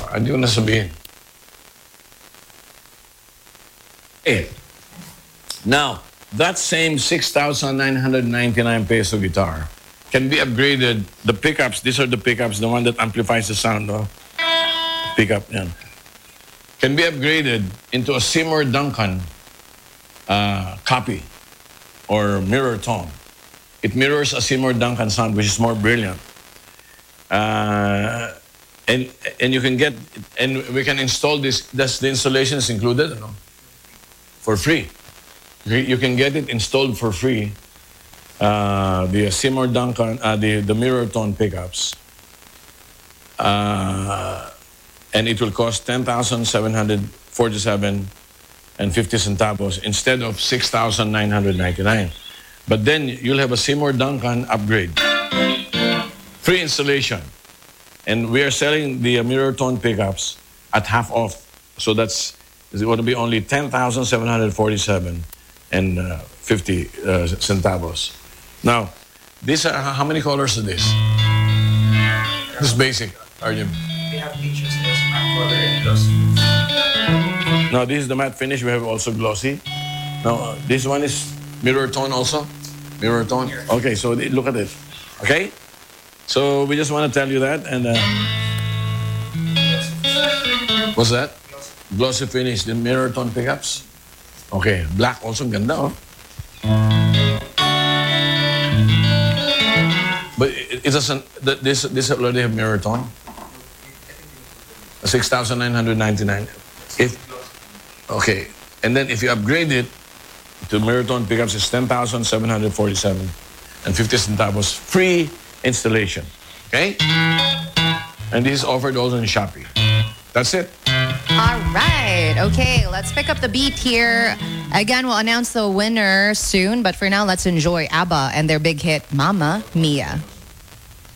Hindi ko nasabihin. Okay. Now, that same 6,999 peso guitar can be upgraded. The pickups, these are the pickups, the one that amplifies the sound. No? Pickup, yan. Can be upgraded into a Seymour Duncan copy or mirror tone. It mirrors a Seymour Duncan sound, which is more brilliant. And you can get, and we can install this. That's the installation is included, no? For free. You can get it installed for free. The Seymour Duncan, the mirror tone pickups, and it will cost 10,747 and 50 centavos instead of 6,999. But then you'll have a Seymour Duncan upgrade, free installation, and we are selling the mirror tone pickups at half off. So it's going to be only 10,747 and 50 centavos. Now, these are how many colors are this? This is basic. Arjun. We have features as matte color and glossy. Now, this is the matte finish. We have also glossy. Now, this one is mirror tone also. Mirror tone. Okay, so look at it. Okay, so we just want to tell you that. And what's that? Glossy finish. The mirror tone pickups. Okay, black also ganda. Oh. But it doesn't. This already have mirror tone. 6,999. Okay, and then if you upgrade it to mirror tone pickups, it's 10,747 and 50 centavos free installation. Okay, and this is offered also in Shopee. That's it. All right. Okay, let's pick up the beat here. Again, we'll announce the winner soon, but for now, let's enjoy ABBA and their big hit, Mamma Mia.